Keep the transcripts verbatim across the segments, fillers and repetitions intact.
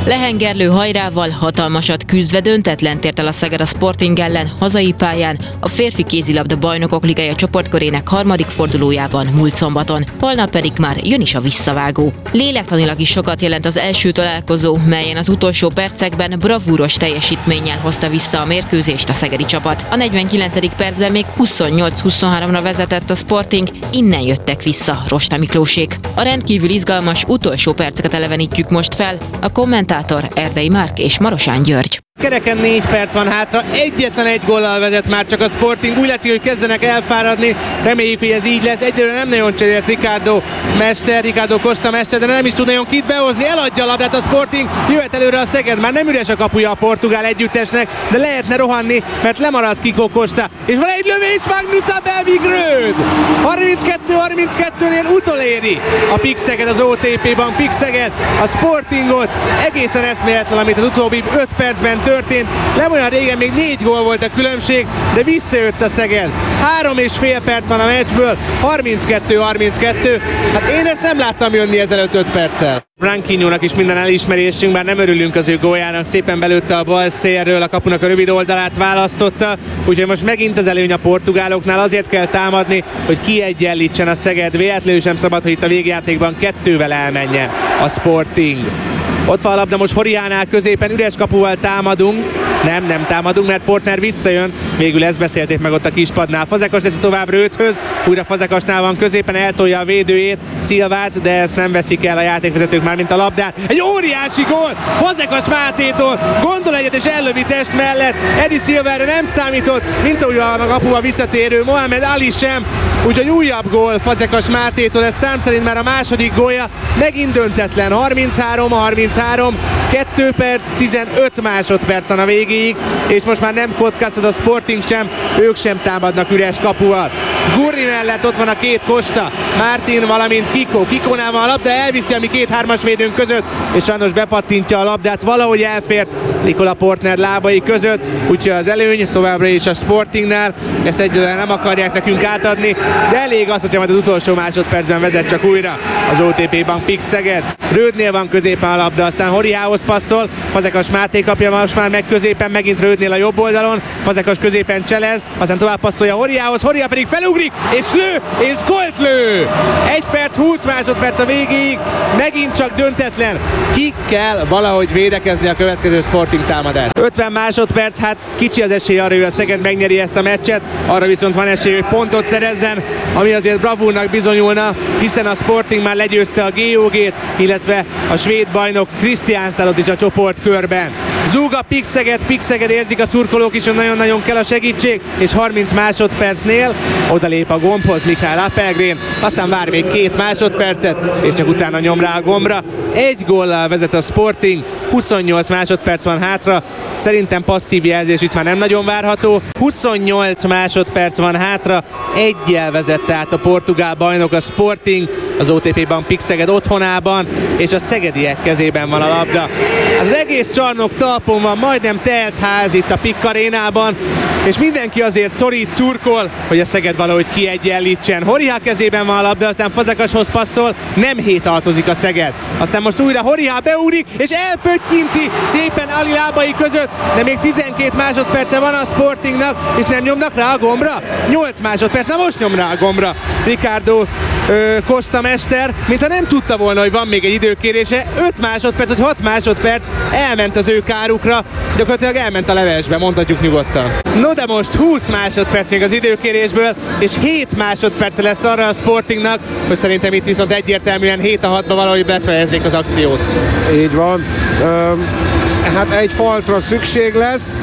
Lehengerlő hajrával hatalmasat küzdve döntetlen tért el a Szeged a Sporting ellen hazai pályán a férfi kézilabda bajnokok ligája csoportkörének harmadik fordulójában múlt szombaton. Holnap pedig már jön is a visszavágó. Lélektanilag is sokat jelent az első találkozó, melyen az utolsó percekben bravúros teljesítménnyel hozta vissza a mérkőzést a szegedi csapat. A negyvenkilencedik percben még huszonnyolc huszonháromra vezetett a Sporting, innen jöttek vissza Rosta Miklósék. A rendkívül izgalmas utolsó perceket elevenítjük most fel, a kommentátor Erdei Márk és Marosán György. Kereken négy perc van hátra, egyetlen egy góllal vezet már csak a Sporting. Úgy látszik, hogy kezdenek elfáradni, reméljük, hogy ez így lesz. Egyelőre nem nagyon cserélt Ricardo Mester, Ricardo Costa Mester, de nem is tud nagyon kit behozni. Eladja a labdát a Sporting, jöhet előre a Szeged. Már nem üres a kapuja a portugál együttesnek, de lehetne rohanni, mert lemarad Kiko Costa. És van egy lövés, Magnus Abel-Vigrőd! harminckettő harminckettőnél utoléri a Pik Szeged az o té pé-ban. Pik Szeged a Sportingot, egészen eszméletlen, amit az utóbbi öt percben történt. Nem olyan régen még négy gól volt a különbség, de visszajött a Szeged. Három és fél perc van a meccsből, harminckettő harminckettő. Hát én ezt nem láttam jönni ezelőtt öt perccel. Branquinho-nak is minden elismerésünk, bár nem örülünk az ő góljának, szépen belőtte a bal szélről, a kapunak a rövid oldalát választotta, úgyhogy most megint az előny a portugáloknál, azért kell támadni, hogy kiegyenlítsen a Szeged, véletlenül sem szabad, hogy itt a végjátékban kettővel elmenjen a Sporting. Ott van a labda most Horiánál középen, üres kapuval támadunk. Nem, nem támadunk, mert Portner visszajön. Végül ezt beszélték meg ott a kispadnál. Fazekas teszi tovább Röthöz. Újra Fazekasnál van középen, eltolja a védőjét, Szilvát, de ezt nem veszik el a játékvezetők már, mint a labdát. Egy óriási gól Fazekas Mátétól. Gondol egyet és ellövi test mellett. Edi Szilvára nem számított, mint ahogy a kapuval visszatérő Mohamed Ali sem. Úgyhogy újabb gól Fazekas Mátétól, ez szám szerint már a második gólja. Megint döntetlen. harminchárom harminchárom, kettő perc, tizenöt másodperc van a végéig, és most már nem kockáztat a Sporting sem, ők sem támadnak üres kapuval. Gurri mellett ott van a két Costa, Martin, valamint Kiko. Kikónál van a labda, elviszi a mi két-hármas védőnk között, és sajnos bepattintja a labdát, valahogy elfért Nikola Portner lábai között, úgyhogy az előny továbbra is a Sportingnál, ezt egyelőre nem akarják nekünk átadni, de elég az, hogyha majd az utolsó másodpercben vezet csak újra az o té pé-ban Pik Szeged. Rödnél van középen a labda, aztán Horiához passzol, Fazekas Máté kapja most már meg középen, megint Rödnél a jobb oldalon, Fazekas középen cselez, aztán tovább passzolja Horiához, Horia pedig felugrik, és lő, és gólt lő! egy perc, húsz másodperc a végéig, megint csak döntetlen. Ki kell valahogy védekezni a következő Sporting támadás. ötven másodperc, hát kicsi az esély arra, hogy a Szeged megnyeri ezt a meccset, arra viszont van esély, hogy pontot szerezzen, ami azért bravúrnak bizonyulna, hiszen a Sporting már legyőzte a gé o gét, illetve a svéd bajnok Kristianstadt is a csoportkörben. Zúg a Pik Szeged, Pik Szeged érzik a szurkolók is, hogy nagyon-nagyon kell a segítség, és harminc másodpercnél odalép a gombhoz Mikael Appelgren, aztán vár még két másodpercet, és csak utána nyom rá a gombra. Egy góllal vezet a Sporting, huszonnyolc másodperc van hátra, szerintem passzív jelzés itt már nem nagyon várható. huszonnyolc másodperc van hátra, eggyel vezette át a portugál bajnok a Sporting, az o té pé-ban Pik Szeged otthonában, és a szegediek kezében van a labda. Az egész csarnok talpon van, majdnem telt ház itt a Pik arénában, és mindenki azért szorít, szurkol, hogy a Szeged valahogy kiegyenlítsen. Horiá kezében van a labda, aztán Fazekashoz passzol, nem hétaltozik a Szeged. Aztán most újra Horiá beúrik, és elpöttyinti szépen Ali lábai között, de még tizenkét másodperce van a Sportingnak, és nem nyomnak rá a gombra. nyolc másodperc, na most nyom rá a gombra Ricardo ö, Costa Mester, mintha nem tudta volna, hogy van még egy időkérése. öt másodperc, vagy hat másodperc elment az ő kárukra, gyakorlatilag elment a levesbe, mondhatjuk nyugodtan. No de most húsz másodperc még az időkérésből, és hét másodperc lesz arra a Sportingnak, hogy szerintem itt viszont egyértelműen hét a hatba valahogy befejezzék az akciót. Így van. Üm, hát egy faltra szükség lesz.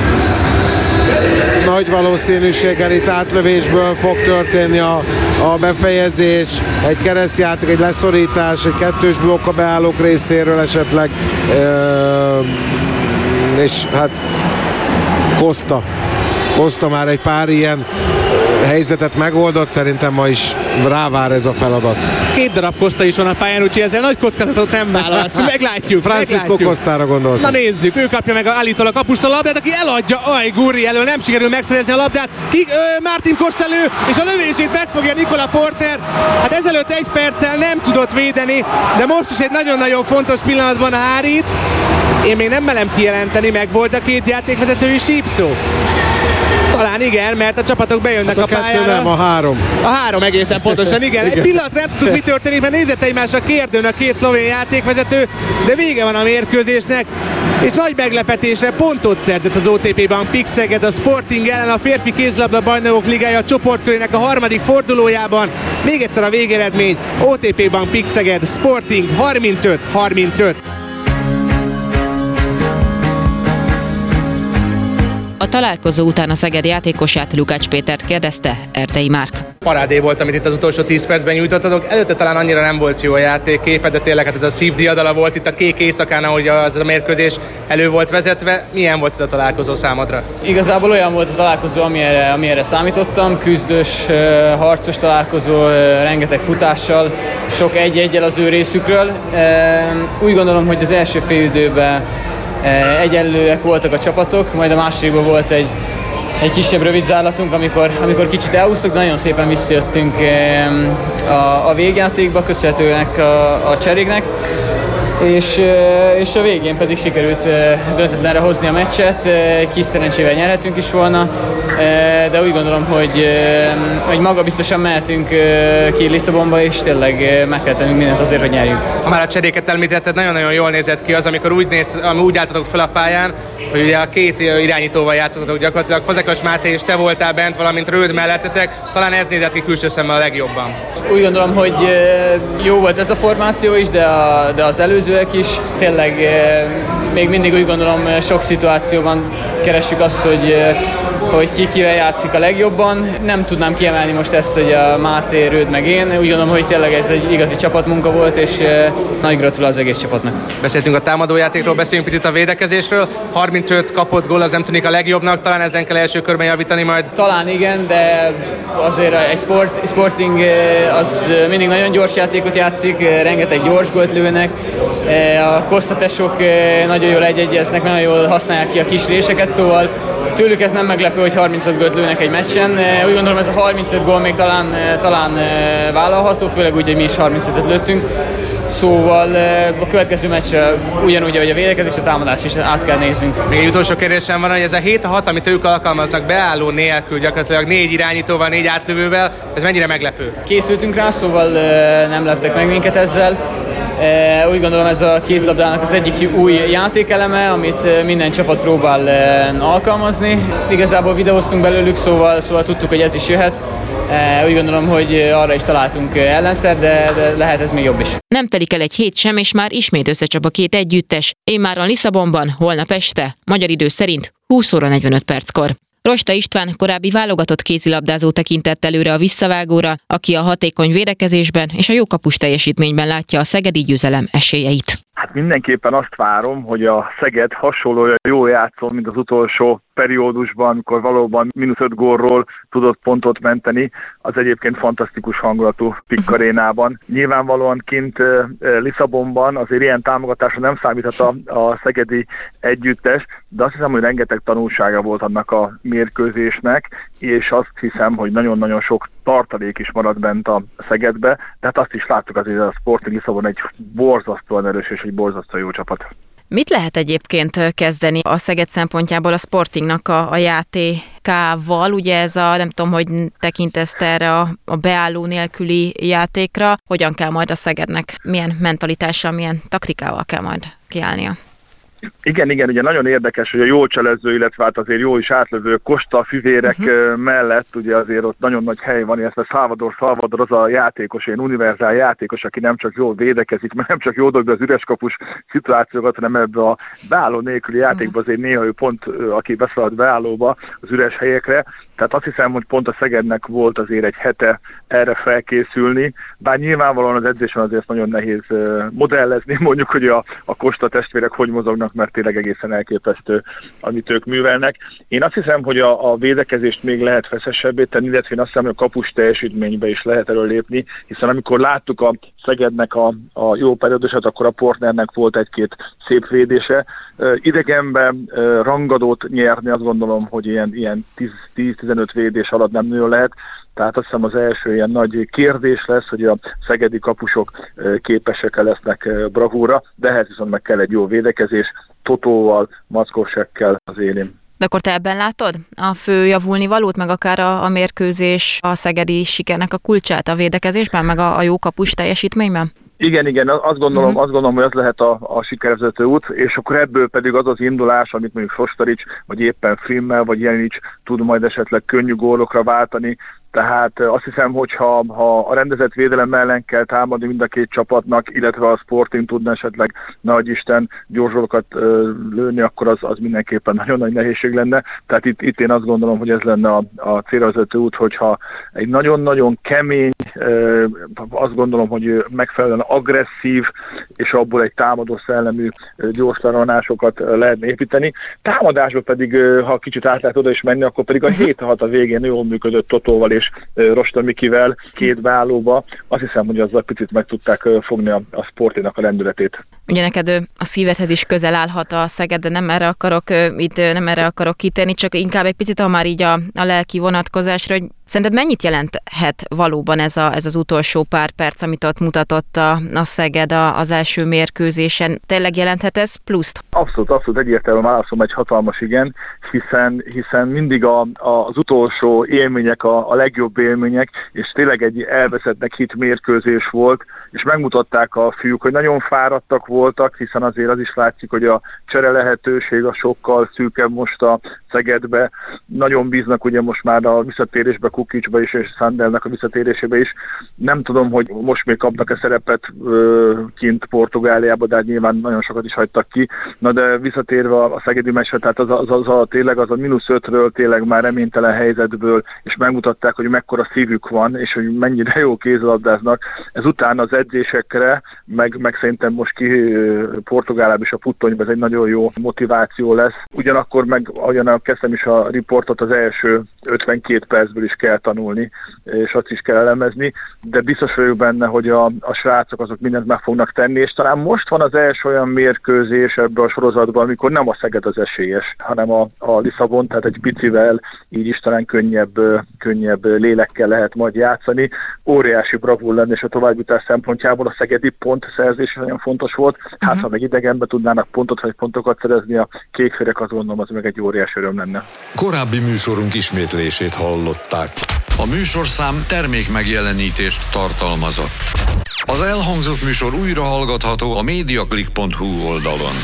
Nagy valószínűséggel itt átlövésből fog történni a, a befejezés, egy keresztjáték, egy leszorítás, egy kettős blokk a beállók részéről esetleg, üm, és hát Costa. Costa már egy pár ilyen helyzetet megoldott, szerintem ma is rávár ez a feladat. Két darab Costa is van a pályán, úgyhogy ezzel nagy kockázatot nem válasz. Meglátjuk. Francisco Costára gondoltam. Na nézzük, ő kapja meg állítólag a kapust a labdát, aki eladja. Aj, Gurri elől nem sikerül megszerezni a labdát. Ki, ö, Martin Costa elő, és a lövését megfogja Nikola Porter. Hát ezelőtt egy perccel nem tudott védeni, de most is egy nagyon-nagyon fontos pillanatban hárít. Én még nem merem kijelenteni, meg volt a két játékvezetői sípszó. Talán igen, mert a csapatok bejönnek hát a, a pályára. Nem, a három. A három egészen pontosan, igen. igen. Egy pillanatra nem tudtuk, mi történik, mert nézett egymásra kérdőn a két szlovén játékvezető, de vége van a mérkőzésnek, és nagy meglepetésre pontot szerzett az o té pé Bank Pixeged a Sporting ellen a férfi kézilabda bajnokok ligája csoportkörének a harmadik fordulójában. Még egyszer a végeredmény, o té pé Bank Pixeged, Sporting harmincöt harmincöt. A találkozó után a Szeged játékosát, Lukács Pétert kérdezte Erdei Márk. Parádé volt, amit itt az utolsó tíz percben nyújtottatok. Előtte talán annyira nem volt jó a játékképe, de tényleg hát ez a szívdiadala volt itt a kék éjszakán, ahogy az a mérkőzés elő volt vezetve. Milyen volt ez a találkozó számodra? Igazából olyan volt a találkozó, amire, amire számítottam. Küzdős, harcos találkozó, rengeteg futással, sok egy-egyel az ő részükről. Úgy gondolom, hogy az első félidőben egyenlőek voltak a csapatok, majd a másikban volt egy, egy kisebb rövid zárlatunk, amikor, amikor kicsit elhúztuk, de nagyon szépen visszajöttünk a, a végjátékba, köszönhetőnek a, a cseréknek, és, és a végén pedig sikerült döntetlenre hozni a meccset, kis szerencsével nyerhetünk is volna, de úgy gondolom, hogy, hogy magabiztosan mehetünk ki Lisszabonba, és tényleg meg kell tennünk mindent azért, hogy nyerjünk. Ha már a cseréket említetted, nagyon-nagyon jól nézett ki az, amikor úgy, néz, úgy álltatok fel a pályán, hogy ugye a két irányítóval játszottatok gyakorlatilag, Fazekas Máté és te voltál bent, valamint Röld mellettetek, talán ez nézett ki külső szemmel a legjobban. Úgy gondolom, hogy jó volt ez a formáció is, de, a, de az előzőek is. Tényleg még mindig úgy gondolom, sok szituációban keressük azt, hogy hogy ki kivel játszik a legjobban. Nem tudnám kiemelni most ezt, hogy a Máté, Röd meg én. Úgy gondolom, hogy tényleg ez egy igazi csapatmunka volt, és nagy gratulál az egész csapatnak. Beszéltünk a támadójátékról, beszéljünk picit a védekezésről. harmincöt kapott gól, az nem tűnik a legjobbnak, talán ezen kell első körben javítani majd. Talán igen, de azért egy sport, Sporting az mindig nagyon gyors játékot játszik, rengeteg gyors gólt lőnek. A Costa-tesók nagyon jól egyegyeznek, nagyon jól használják ki a kis réseket, szóval tőlük ez nem meglepő, hogy harmincöt gólt lőnek egy meccsen. Úgy gondolom, ez a harmincöt gól még talán, talán vállalható, főleg úgy, hogy mi is harmincötöt lőttünk. Szóval a következő meccs ugyanúgy, ahogy a védekezés, a támadás is át kell néznünk. Még egy utolsó kérdésem van, hogy ez a hét hat, amit ők alkalmaznak beálló nélkül, gyakorlatilag négy irányítóval, négy átlövővel, ez mennyire meglepő? Készültünk rá, szóval nem leptek meg minket ezzel. Úgy gondolom, ez a kézilabdának az egyik új játékeleme, amit minden csapat próbál alkalmazni. Igazából videóztunk belőlük, szóval, szóval tudtuk, hogy ez is jöhet. Úgy gondolom, hogy arra is találtunk ellenszer, de, de lehet ez még jobb is. Nem telik el egy hét sem, és már ismét összecsap a két együttes. Émmáron Lisszabonban, holnap este, magyar idő szerint húsz óra negyvenöt perckor. Rosta István korábbi válogatott kézilabdázó tekintett előre a visszavágóra, aki a hatékony védekezésben és a jó kapus teljesítményben látja a szegedi győzelem esélyeit. Hát mindenképpen azt várom, hogy a Szeged hasonlóan jól játszol, mint az utolsó periódusban, amikor valóban mínusz öt gólról tudott pontot menteni, az egyébként fantasztikus hangulatú Pikk Arénában. Nyilvánvalóan kint Lisszabonban azért ilyen támogatásra nem számíthat a, a szegedi együttes, de azt hiszem, hogy rengeteg tanulsága volt annak a mérkőzésnek, és azt hiszem, hogy nagyon-nagyon sok tartalék is maradt bent a Szegedbe, de hát azt is láttuk azért, a Sporting Lisszabon egy borzasztóan erős és egy borzasztóan jó csapat. Mit lehet egyébként kezdeni a Szeged szempontjából a Sportingnak a, a játékával? Ugye ez a, nem tudom, hogy tekintesz erre a, a beálló nélküli játékra, hogyan kell majd a Szegednek, milyen mentalitással, milyen taktikával kell majd kiállnia? Igen, igen, ugye nagyon érdekes, hogy a jól cselező, illetve hát azért jó is átlövő Costa fivérek uh-huh. mellett, ugye azért ott nagyon nagy hely van, illetve Salvador Salvador az a játékos, egy univerzál játékos, aki nem csak jól védekezik, mert nem csak jól dobja az üres kapus szituációkat, hanem ebbe a beálló nélküli játékban azért néha ő pont, aki beszaladt beállóba az üres helyekre. Tehát azt hiszem, hogy pont a Szegednek volt azért egy hete erre felkészülni, bár nyilvánvalóan az edzésen azért nagyon nehéz modellezni, mondjuk, hogy a, a Costa testvérek hogy mozognak, mert tényleg egészen elképesztő, amit ők művelnek. Én azt hiszem, hogy a, a védekezést még lehet feszesebbé tenni, illetve én azt hiszem, hogy a kapus teljesítménybe is lehet erről lépni, hiszen amikor láttuk a Szegednek a, a jó periódusát, akkor a Portnernek volt egy-két szép védése. Idegenben rangadót nyerni, azt gondolom, hogy ilyen, ilyen tíz-tizenöt védés alatt nem nagyon lehet. Tehát azt hiszem az első ilyen nagy kérdés lesz, hogy a szegedi kapusok képesek lesznek bravúra, de ehhez viszont meg kell egy jó védekezés, Totóval, Mackovsekkel az élén. De akkor te ebben látod a fő javulni valót, meg akár a, a mérkőzés, a szegedi sikernek a kulcsát a védekezésben, meg a, a jó kapus teljesítményben? Igen, igen, azt gondolom, uh-huh. azt gondolom, hogy ez lehet a, a sikervezető út, és akkor ebből pedig az az indulás, amit mondjuk Sostarics, vagy éppen Frimmel, vagy Jelic tud majd esetleg könnyű gólokra váltani. Tehát azt hiszem, hogy ha, ha a rendezett védelem ellen kell támadni mind a két csapatnak, illetve a Sporting tudna esetleg, nagyisten, gyorsokat lőni, akkor az, az mindenképpen nagyon nagy nehézség lenne. Tehát itt, itt én azt gondolom, hogy ez lenne a, a célvezető út, hogyha egy nagyon-nagyon kemény, azt gondolom, hogy megfelelően agresszív, és abból egy támadó szellemű gyors lerohanásokat lehetne építeni. Támadásban pedig, ha kicsit át lehet oda is menni, akkor pedig a hét hat a végén jól működött Totóval és Rosta Mikivel két beállóba. Azt hiszem, hogy azzal picit meg tudták fogni a, a Sportingnak a lendületét. Ugye neked a szívedhez is közel állhat a Szeged, de nem erre akarok itt nem erre akarok kitérni, csak inkább egy picit, ha már így a, a lelki vonatkozásra, hogy szerinted mennyit jelenthet valóban ez, a, ez az utolsó pár perc, amit ott mutatott a, a Szeged a, az első mérkőzésen? Tényleg jelenthet ez pluszt? Abszolút, abszolút egyértelműen válaszom egy hatalmas igen, hiszen, hiszen mindig a, a, az utolsó élmények a, a legjobb élmények, és tényleg egy elveszettnek hit mérkőzés volt, és megmutatták a fiúk, hogy nagyon fáradtak voltak, hiszen azért az is látszik, hogy a csere lehetőség a sokkal szűkebb most a Szegedbe. Nagyon bíznak ugye most már a visszatérésbe, Kukicsba is, és Sandelnek a visszatérésébe is. Nem tudom, hogy most még kapnak-e szerepet ö, kint Portugáliába, de hát nyilván nagyon sokat is hagytak ki. Na de visszatérve a szegedi meccsre, tehát az, az, az a tényleg az a mínusz ötről tényleg már reménytelen helyzetből, és megmutatták, hogy mekkora szívük van, és hogy mennyire jó kézilabdáznak. Ezután az edzésekre, meg, meg szerintem most ki Portugáliában is a Puttonyban ez egy nagyon jó motiváció lesz. Ugyanakkor meg, ahogyan kezdtem is a riportot, az első ötvenkét percből is kell tanulni, és azt is kell elemezni, de biztos vagyok benne, hogy a, a srácok azok mindent meg fognak tenni, és talán most van az első olyan mérkőzés ebben a sorozatban, amikor nem a Szeged az esélyes, hanem a, a Lisszabon, tehát egy picivel így is talán könnyebb, könnyebb lélekkel lehet majd játszani. Óriási bravúr lenne, és a továbbjutás szempontjából a szegedi pontszerzés nagyon fontos volt. Hát uh-huh. ha meg idegenben tudnának pontot vagy pontokat szerezni a kékférek, azt gondolom, az meg egy óriási öröm lenne. Korábbi műsorunk ismétlését hallották. A műsorszám termék megjelenítést tartalmazott. Az elhangzott műsor újra hallgatható a mediaclick pont hu oldalon.